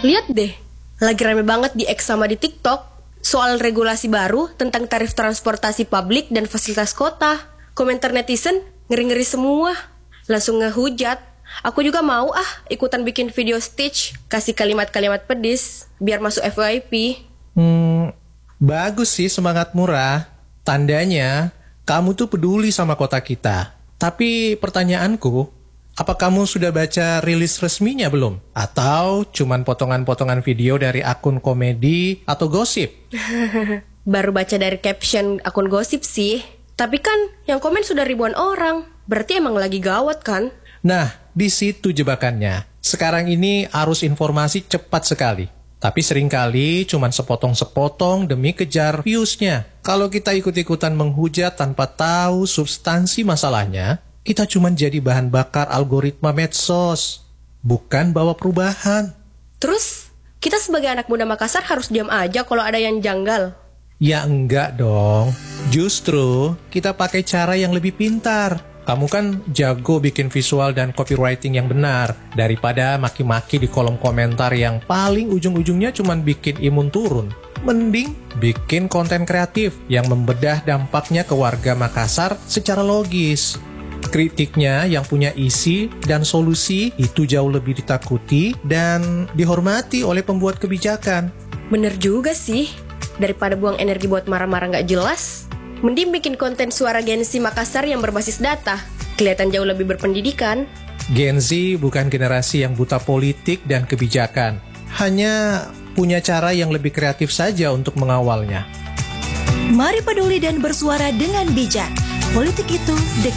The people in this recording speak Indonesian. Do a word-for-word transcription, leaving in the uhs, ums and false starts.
Lihat deh, lagi rame banget di X sama di TikTok soal regulasi baru tentang tarif transportasi publik dan fasilitas kota. Komentar netizen ngeri-ngeri semua. Langsung ngehujat. Aku juga mau ah ikutan bikin video Stitch, kasih kalimat-kalimat pedis biar masuk F Y P. Hmm, bagus sih semangat murah. Tandanya kamu tuh peduli sama kota kita. Tapi pertanyaanku, apa kamu sudah baca rilis resminya belum? Atau cuman potongan-potongan video dari akun komedi atau gosip? Baru baca dari caption akun gosip sih. Tapi kan yang komen sudah ribuan orang. Berarti emang lagi gawat kan? Nah, di situ jebakannya. Sekarang ini arus informasi cepat sekali. Tapi seringkali cuman sepotong-sepotong demi kejar views-nya. Kalau kita ikut-ikutan menghujat tanpa tahu substansi masalahnya, kita cuman jadi bahan bakar algoritma medsos, bukan bawa perubahan. Terus, kita sebagai anak muda Makassar harus diam aja kalau ada yang janggal? Ya enggak dong. Justru kita pakai cara yang lebih pintar. Kamu kan jago bikin visual dan copywriting yang benar, daripada maki-maki di kolom komentar yang paling ujung-ujungnya cuman bikin imun turun. Mending bikin konten kreatif yang membedah dampaknya ke warga Makassar secara logis. Kritiknya yang punya isi dan solusi itu jauh lebih ditakuti dan dihormati oleh pembuat kebijakan. Bener juga sih. Daripada buang energi buat marah-marah gak jelas, mending bikin konten suara Gen Z Makassar yang berbasis data. Kelihatan jauh lebih berpendidikan. Gen Z bukan generasi yang buta politik dan kebijakan. Hanya punya cara yang lebih kreatif saja untuk mengawalnya. Mari peduli dan bersuara dengan bijak. Politik itu